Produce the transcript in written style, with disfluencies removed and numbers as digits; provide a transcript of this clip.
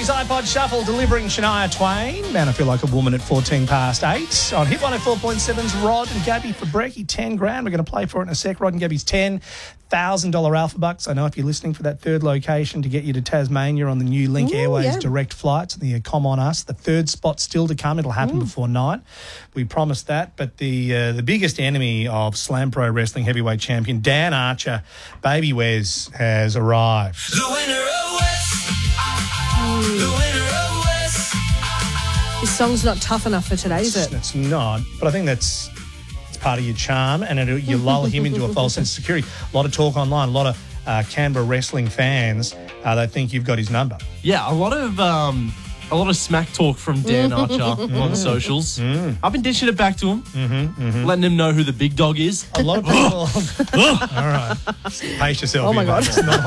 Country's iPod Shuffle delivering Shania Twain. Man, I feel like a woman at 14 past 8. On Hit 104.7's Rod and Gabby for Brekkie, 10 grand. We're going to play for it in a sec. Rod and Gabby's $10,000 Alpha Bucks. I know if you're listening for that third location to get you to Tasmania on the new Link Airways direct flights, the Come On Us, the third spot still to come. It'll happen before night. We promised that. But the biggest enemy of Slam Pro Wrestling heavyweight champion Dan Archer, Baby Wes, has arrived. The winner of West. The winner of West. This song's not tough enough for today, is it? It's not, but I think it's part of your charm, and you lull him into a false sense of security. A lot of talk online, a lot of Canberra wrestling fans that think you've got his number. Yeah, a lot of smack talk from Dan Archer on socials. I've been dishing it back to him, letting him know who the big dog is. A lot of people. All right, pace yourself. Oh my God. It's not